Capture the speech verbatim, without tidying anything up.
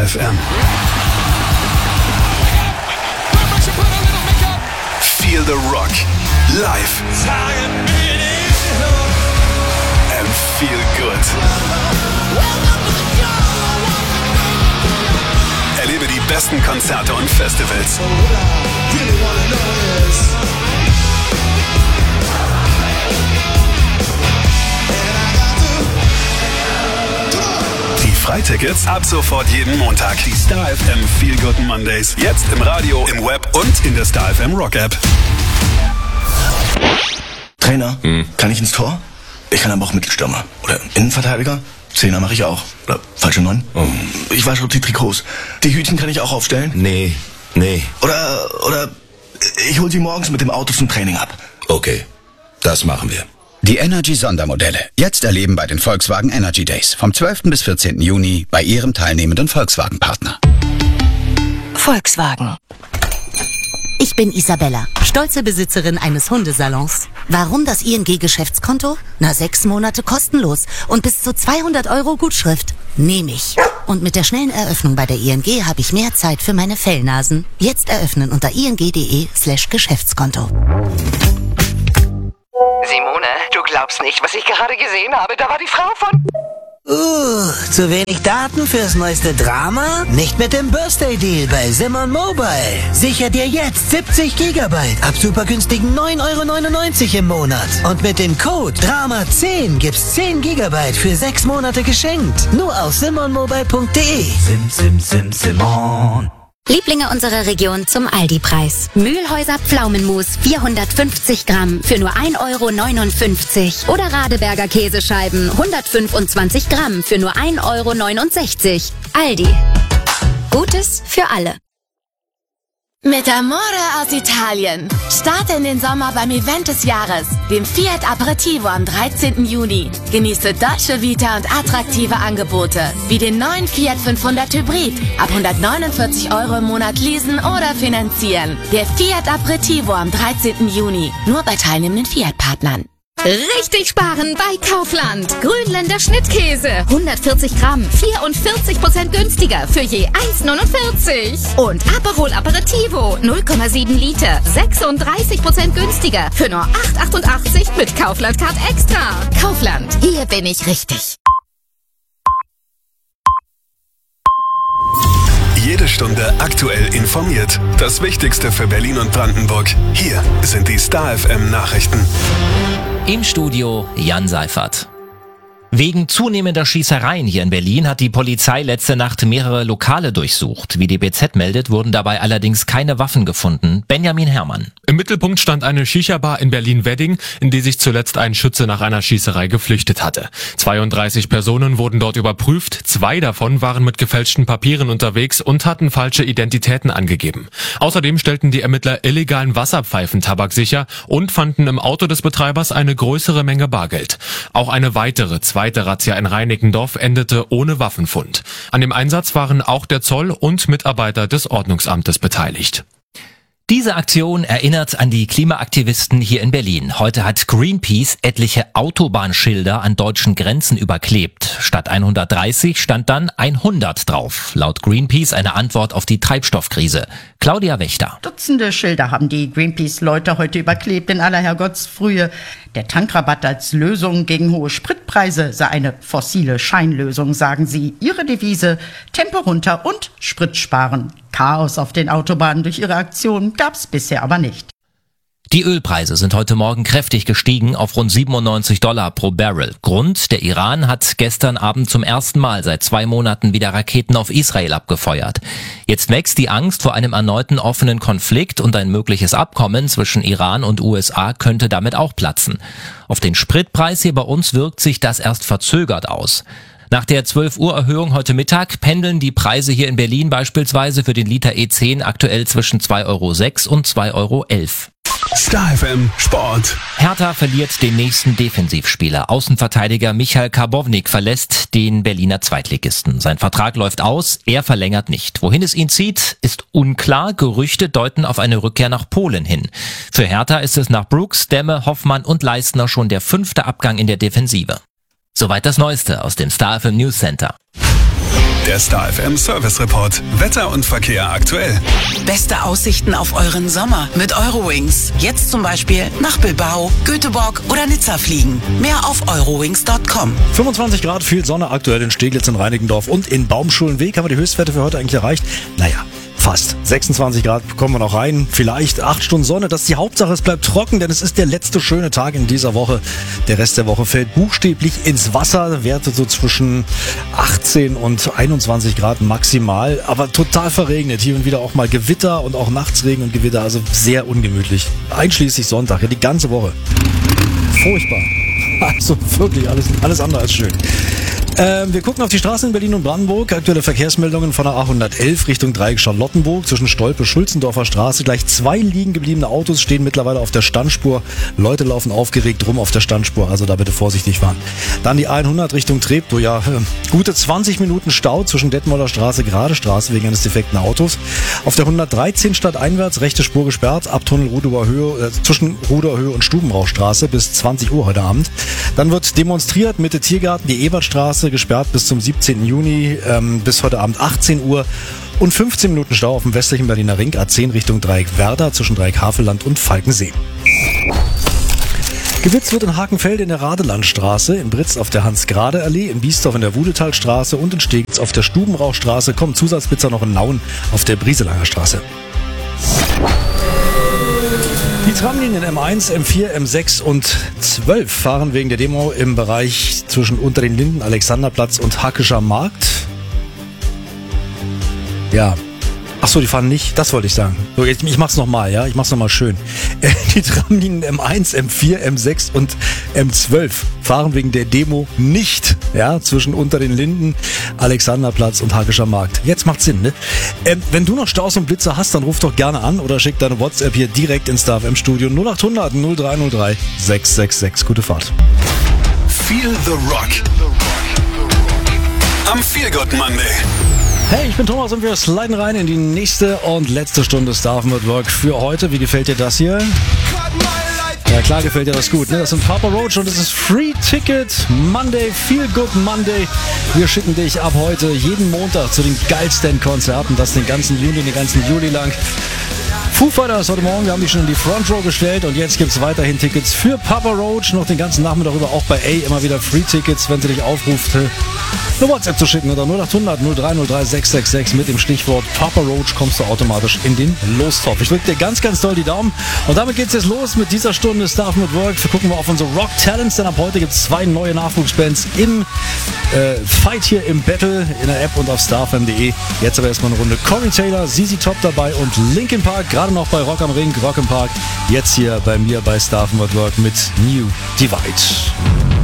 F M. Feel the Rock live and feel good. Erlebe die besten Konzerte und Festivals. Die Freitickets ab sofort jeden Montag. Die Star F M Feel Good Mondays. Jetzt im Radio, im Web und in der Star F M Rock App. Trainer, hm. kann ich ins Tor? Ich kann aber auch Mittelstürmer. Oder Innenverteidiger. Zehner mache ich auch. Oder falsche Neun. Oh. Ich wasche die Trikots. Die Hütchen kann ich auch aufstellen. Nee, nee. Oder, oder ich hol sie morgens mit dem Auto zum Training ab. Okay, das machen wir. Die Energy-Sondermodelle. Jetzt erleben bei den Volkswagen Energy Days. Vom zwölften bis vierzehnten Juni bei Ihrem teilnehmenden Volkswagen-Partner. Volkswagen. Ich bin Isabella, stolze Besitzerin eines Hundesalons. Warum das I N G-Geschäftskonto? Na, sechs Monate kostenlos und bis zu zweihundert Euro Gutschrift. Nehme ich. Und mit der schnellen Eröffnung bei der I N G habe ich mehr Zeit für meine Fellnasen. Jetzt eröffnen unter ing.de slash Geschäftskonto. Simone, du glaubst nicht, was ich gerade gesehen habe. Da war die Frau von... Uh, zu wenig Daten fürs neueste Drama? Nicht mit dem Birthday Deal bei Simon Mobile. Sicher dir jetzt siebzig Gigabyte ab super günstigen neun Euro neunundneunzig im Monat. Und mit dem Code Drama zehn gibt's zehn Gigabyte für sechs Monate geschenkt. Nur auf simon mobile punkt de. Sim, sim, sim, Simon. Lieblinge unserer Region zum Aldi-Preis. Mühlhäuser Pflaumenmus vierhundertfünfzig Gramm für nur ein Euro neunundfünfzig. Oder Radeberger Käsescheiben hundertfünfundzwanzig Gramm für nur ein Euro neunundsechzig. Aldi. Gutes für alle. Mit Amore aus Italien. Starte in den Sommer beim Event des Jahres, dem Fiat Aperitivo am dreizehnten Juni. Genieße Dolce Vita und attraktive Angebote, wie den neuen Fiat fünfhundert Hybrid, ab hundertneunundvierzig Euro im Monat leasen oder finanzieren. Der Fiat Aperitivo am dreizehnten Juni, nur bei teilnehmenden Fiat-Partnern. Richtig sparen bei Kaufland. Grünländer Schnittkäse. hundertvierzig Gramm. vierundvierzig Prozent günstiger für je eins neunundvierzig. Und Aperol Aperitivo. null Komma sieben Liter. sechsunddreißig Prozent günstiger für nur acht achtundachtzig mit Kaufland Card Extra. Kaufland. Hier bin ich richtig. Jede Stunde aktuell informiert. Das Wichtigste für Berlin und Brandenburg. Hier sind die Star F M Nachrichten. Im Studio Jan Seifert. Wegen zunehmender Schießereien hier in Berlin hat die Polizei letzte Nacht mehrere Lokale durchsucht. Wie die B Z meldet, wurden dabei allerdings keine Waffen gefunden. Benjamin Herrmann. Im Mittelpunkt stand eine Shisha-Bar in Berlin-Wedding, in die sich zuletzt ein Schütze nach einer Schießerei geflüchtet hatte. zweiunddreißig Personen wurden dort überprüft, zwei davon waren mit gefälschten Papieren unterwegs und hatten falsche Identitäten angegeben. Außerdem stellten die Ermittler illegalen Wasserpfeifentabak sicher und fanden im Auto des Betreibers eine größere Menge Bargeld. Auch eine weitere zweite Razzia in Reinickendorf endete ohne Waffenfund. An dem Einsatz waren auch der Zoll und Mitarbeiter des Ordnungsamtes beteiligt. Diese Aktion erinnert an die Klimaaktivisten hier in Berlin. Heute hat Greenpeace etliche Autobahnschilder an deutschen Grenzen überklebt. Statt hundertdreißig stand dann hundert drauf. Laut Greenpeace eine Antwort auf die Treibstoffkrise. Claudia Wächter. Dutzende Schilder haben die Greenpeace-Leute heute überklebt in aller Herrgottsfrühe. Der Tankrabatt als Lösung gegen hohe Spritpreise sei eine fossile Scheinlösung, sagen sie. Ihre Devise: Tempo runter und Sprit sparen. Chaos auf den Autobahnen durch ihre Aktion gab's bisher aber nicht. Die Ölpreise sind heute Morgen kräftig gestiegen auf rund siebenundneunzig Dollar pro Barrel. Grund: der Iran hat gestern Abend zum ersten Mal seit zwei Monaten wieder Raketen auf Israel abgefeuert. Jetzt wächst die Angst vor einem erneuten offenen Konflikt und ein mögliches Abkommen zwischen Iran und U S A könnte damit auch platzen. Auf den Spritpreis hier bei uns wirkt sich das erst verzögert aus. Nach der zwölf Uhr Erhöhung heute Mittag pendeln die Preise hier in Berlin beispielsweise für den Liter E zehn aktuell zwischen zwei Euro sechs und zwei Euro elf. Star F M Sport. Hertha verliert den nächsten Defensivspieler. Außenverteidiger Michael Karbownik verlässt den Berliner Zweitligisten. Sein Vertrag läuft aus, er verlängert nicht. Wohin es ihn zieht, ist unklar. Gerüchte deuten auf eine Rückkehr nach Polen hin. Für Hertha ist es nach Brooks, Demme, Hoffmann und Leistner schon der fünfte Abgang in der Defensive. Soweit das Neueste aus dem Star F M News Center. Der Star F M Service Report. Wetter und Verkehr aktuell. Beste Aussichten auf euren Sommer mit Eurowings. Jetzt zum Beispiel nach Bilbao, Göteborg oder Nizza fliegen. Mehr auf eurowings punkt com. fünfundzwanzig Grad, viel Sonne aktuell in Steglitz in Reinickendorf und in Baumschulenweg. Haben wir die Höchstwerte für heute eigentlich erreicht? Naja, fast. sechsundzwanzig Grad kommen wir noch rein. Vielleicht acht Stunden Sonne. Das ist die Hauptsache. Es bleibt trocken, denn es ist der letzte schöne Tag in dieser Woche. Der Rest der Woche fällt buchstäblich ins Wasser. Werte so zwischen achtzehn und einundzwanzig Grad maximal. Aber total verregnet. Hier und wieder auch mal Gewitter und auch nachts Regen und Gewitter. Also sehr ungemütlich. Einschließlich Sonntag. Ja, die ganze Woche. Furchtbar. Also wirklich alles, alles andere als schön. Ähm, wir gucken auf die Straßen in Berlin und Brandenburg. Aktuelle Verkehrsmeldungen von der A hundertelf Richtung Dreieck Charlottenburg zwischen Stolpe-Schulzendorfer Straße. Gleich zwei liegen gebliebene Autos stehen mittlerweile auf der Standspur. Leute laufen aufgeregt rum auf der Standspur, also da bitte vorsichtig fahren. Dann die A hundert Richtung Treptow. Ja, äh, gute zwanzig Minuten Stau zwischen Detmolder Straße, Gerade Straße wegen eines defekten Autos. Auf der hundertdreizehn stadteinwärts rechte Spur gesperrt, ab Tunnel Rudower Höhe, äh, zwischen Rudower Höhe und Stubenrauchstraße bis zwanzig Uhr heute Abend. Dann wird demonstriert Mitte Tiergarten, die Ebertstraße gesperrt bis zum siebzehnten Juni, ähm, bis heute Abend achtzehn Uhr und fünfzehn Minuten Stau auf dem westlichen Berliner Ring, A zehn Richtung Dreieck Werder zwischen Dreieck Havelland und Falkensee. Gewitzt wird in Hakenfelde in der Radelandstraße, in Britz auf der Hans-Grade-Allee, in Biesdorf in der Wudetalstraße und in Steglitz auf der Stubenrauchstraße. Kommt Zusatzblitzer noch in Nauen auf der Brieselanger Straße. Die Tramlinien M eins, M vier, M sechs und zwölf fahren wegen der Demo im Bereich zwischen Unter den Linden, Alexanderplatz und Hackescher Markt. Ja. Ach so, die fahren nicht, das wollte ich sagen. So, jetzt, ich mach's nochmal, ja, ich mach's nochmal schön. Die Tramlinien M eins, M vier, M sechs und M zwölf fahren wegen der Demo nicht, ja, zwischen Unter den Linden, Alexanderplatz und Hackescher Markt. Jetzt macht's Sinn, ne? Ähm, wenn du noch Staus und Blitzer hast, dann ruf doch gerne an oder schick deine WhatsApp hier direkt ins Star F M Studio null acht hundert null drei null drei sechs sechs sechs. Gute Fahrt. Feel the Rock. Am Feel Good Monday. Hey, ich bin Thomas und wir sliden rein in die nächste und letzte Stunde Star F M at Work für heute. Wie gefällt dir das hier? Ja, klar gefällt dir das gut, ne? Das sind Papa Roach und es ist Free Ticket Monday, Feel Good Monday. Wir schicken dich ab heute jeden Montag zu den geilsten Konzerten, das den ganzen Juni, den ganzen Juli lang. Foo Fighters heute Morgen, wir haben die schon in die Front Row gestellt und jetzt gibt's weiterhin Tickets für Papa Roach. Noch den ganzen Nachmittag darüber auch bei A immer wieder Free Tickets, wenn sie dich aufruft, eine WhatsApp zu schicken unter null acht hundert null drei null drei sechs sechs sechs mit dem Stichwort Papa Roach kommst du automatisch in den Lostopf. Ich drücke dir ganz, ganz doll die Daumen und damit geht's jetzt los mit dieser Stunde Star F M at Work. Wir gucken mal auf unsere Rock Talents, denn ab heute gibt's zwei neue Nachwuchsbands im äh, Fight hier im Battle in der App und auf star f m punkt de. Jetzt aber erstmal eine Runde Corey Taylor, Z Z Top dabei und Linkin Park, gerade noch bei Rock am Ring, Rock im Park. Jetzt hier bei mir bei Star F M at Work mit New Divide.